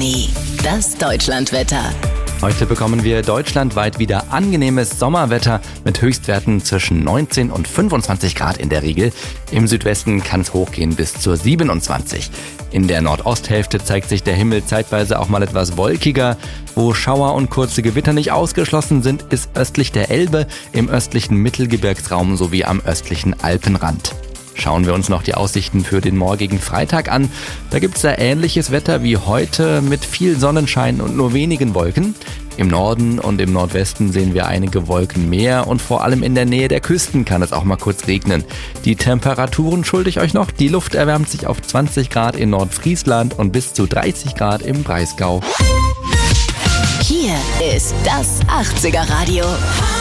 Money, das Deutschlandwetter. Heute bekommen wir deutschlandweit wieder angenehmes Sommerwetter mit Höchstwerten zwischen 19 und 25 Grad in der Regel. Im Südwesten kann es hochgehen bis zur 27. In der Nordosthälfte zeigt sich der Himmel zeitweise auch mal etwas wolkiger. Wo Schauer und kurze Gewitter nicht ausgeschlossen sind, ist östlich der Elbe, im östlichen Mittelgebirgsraum sowie am östlichen Alpenrand. Schauen wir uns noch die Aussichten für den morgigen Freitag an. Da gibt es da ähnliches Wetter wie heute mit viel Sonnenschein und nur wenigen Wolken. Im Norden und im Nordwesten sehen wir einige Wolken mehr und vor allem in der Nähe der Küsten kann es auch mal kurz regnen. Die Temperaturen schulde ich euch noch. Die Luft erwärmt sich auf 20 Grad in Nordfriesland und bis zu 30 Grad im Breisgau. Hier ist das 80er Radio.